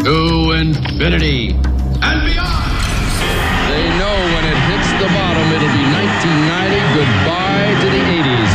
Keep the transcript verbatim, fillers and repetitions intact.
to infinity and beyond. They know when it hits the bottom, it'll be nineteen ninety. Goodbye to the eighties.